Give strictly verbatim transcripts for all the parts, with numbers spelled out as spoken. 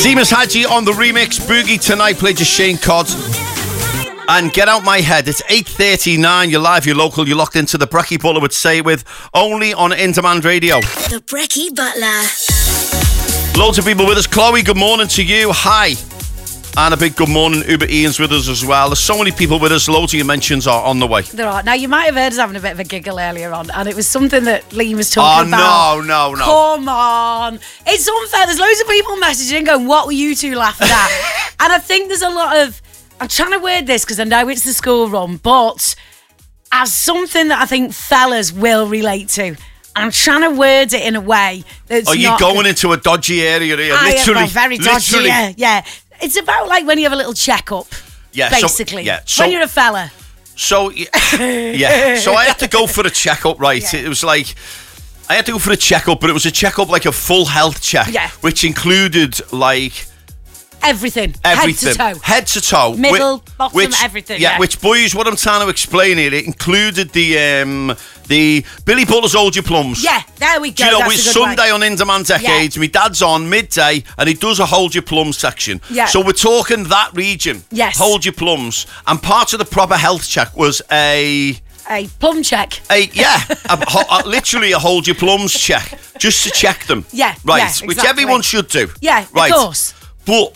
Seamus Hadji on the remix. Boogie tonight played to Shane Codd. And Get Out My Head. It's eight thirty-nine. You're live, you're local, you're locked into the Brekkie Butler would say with only on In Demand Radio. The Brekkie Butler. Loads of people with us. Chloe, good morning to you. Hi. And a big good morning. Uber Ian's with us as well. There's so many people with us. Loads of your mentions are on the way. There are. Now, you might have heard us having a bit of a giggle earlier on, and it was something that Liam was talking oh, about. Oh, no, no, no. Come on. It's unfair. There's loads of people messaging going, what were you two laughing at? And I think there's a lot of... I'm trying to word this because I know it's the school run, but as something that I think fellas will relate to. I'm trying to word it in a way that's Are you not going into a dodgy area here? I literally, am very dodgy, literally. yeah, yeah. It's about like when you have a little check-up, yeah, basically. So, yeah, so, when you're a fella. So, yeah, so I had to go for a check-up, right? Yeah. It was like, I had to go for a check-up, but it was a check-up like a full health check, yeah. which included like... Everything. Everything. Head to toe. Head to toe. Middle, which, bottom, which, everything. Yeah, yeah, which, boys, what I'm trying to explain here, it included the um, the Billy Butler's Hold Your Plums. Yeah, there we go. Do you know, That's it's a good Sunday way. on In Demand Decades. Yeah. My dad's on midday and he does a Hold Your Plums section. Yeah. So we're talking that region. Yes. Hold Your Plums. And part of the proper health check was a... A plum check. A, yeah, a, a, literally a Hold Your Plums check. Just to check them. Yeah, Right, yeah, exactly. which everyone should do. Yeah, right. of course. But...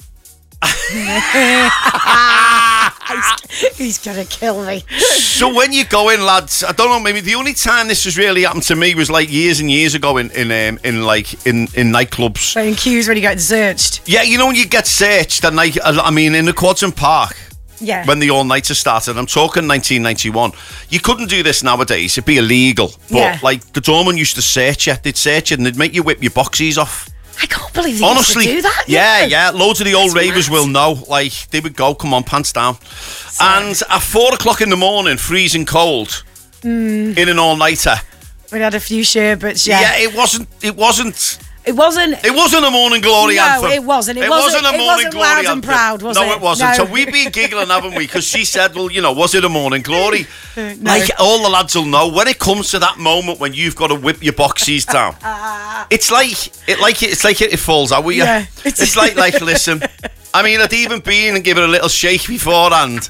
he's, he's gonna kill me. So when you go in, lads, I don't know, maybe the only time this has really happened to me was like years and years ago in in um, in like in, in nightclubs. So in queues when you get searched. Yeah, you know when you get searched and like I mean in the Quadston Park. Yeah. When the all-nighters started, I'm talking nineteen ninety-one. You couldn't do this nowadays; it'd be illegal. But yeah. like the doorman used to search you, they'd search you and they'd make you whip your boxies off. I can't believe they Honestly, used to do that. Yeah, yeah, yeah. Loads of the old That's ravers mad. will know. Like, they would go, come on, pants down. Sorry. And at four o'clock in the morning, freezing cold, mm. in an all-nighter. We had a few sherbets, yeah. Yeah, it wasn't, it wasn't... It wasn't... It wasn't a Morning Glory no, anthem. No, it wasn't. It, it wasn't, wasn't a it Morning wasn't Glory loud anthem. and proud, was no, it? No, it wasn't. No. So we've been giggling, haven't we? Because she said, well, you know, was it a Morning Glory? no. Like, all the lads will know, when it comes to that moment when you've got to whip your boxies down, it's like, it like it's like it, it falls out with you. Yeah, it's, it's like, like, listen, I mean, I'd even been and give it a little shake beforehand.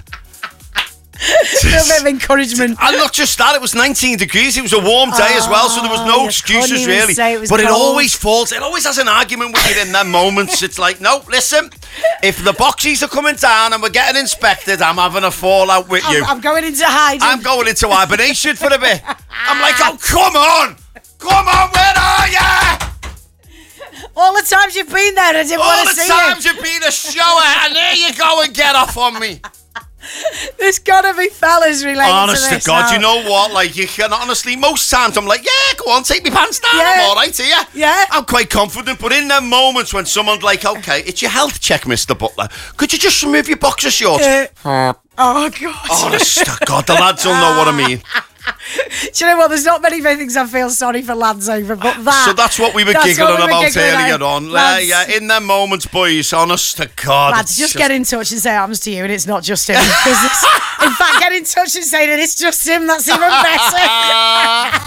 A little bit of encouragement. And not just that, it was nineteen degrees. It was a warm day oh, as well, so there was no excuses really. It but cold. It always falls. It always has an argument with you in them moments. It's like, no, listen, if the boxies are coming down and we're getting inspected, I'm having a fallout with you. I'm, I'm going into hiding. I'm going into hibernation for a bit. I'm like, oh, come on, come on, where are you? All the times you've been there, I didn't want to see you. All the times you've been a shower, and there you go and get off on me. There's gotta be fellas related Honest to this. to God, now. you know what? Like, you can honestly, most times I'm like, yeah, go on, take me pants down. Yeah. I'm all right here. Yeah. I'm quite confident, but in them moments when someone's like, okay, it's your health check, Mister Butler. Could you just remove your boxer shorts? Uh, oh, God. Honest to God, the lads will know what I mean. Do you know what? There's not many things I feel sorry for lads over, but that. So that's what we were giggling we were about giggling earlier about. on. Lads, yeah, yeah, in them moments, boys, honest to God. Lads, just, just get in touch and say it happens to you and it's not just him. In fact, get in touch and say that it's just him. That's even better.